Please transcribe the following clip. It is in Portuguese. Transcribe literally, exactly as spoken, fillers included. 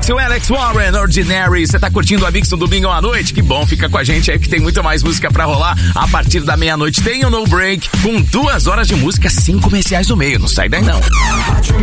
Axel, Alex Warren, Ordinary. Você tá curtindo a Mix no domingo à noite? Que bom, fica com a gente aí que tem muito mais música pra rolar. A partir da meia-noite tem o No Break, com duas horas de música, cinco comerciais no meio. Não sai daí não.